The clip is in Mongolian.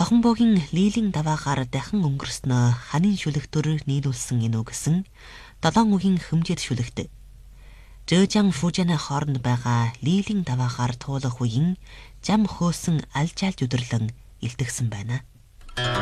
Тохонбогийн лилийн даваагаар дахин өнгөрснөө ханийн шүлэгтөр нийлүүлсэн энэ үгсэн 7 үгийн хэмжээр шүлэгт. Жөөжан фужаны хооронд байгаа лилийн даваагаар туулах үеийн зам хөөсөн альжаалж өдөрлөн илтгэсэн байна.